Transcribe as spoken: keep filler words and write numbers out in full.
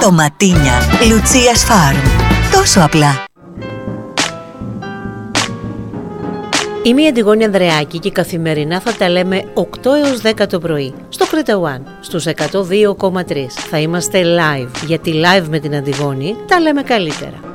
Ντοματίνια Λουτσίας Φάρμ. Τόσο απλά. Είμαι η Αντιγόνη Ανδρεάκη και καθημερινά θα τα λέμε οκτώ έως δέκα το πρωί στο Κρήτα One, στους εκατό δύο κόμμα τρία. Θα είμαστε live, γιατί live με την Αντιγόνη τα λέμε καλύτερα.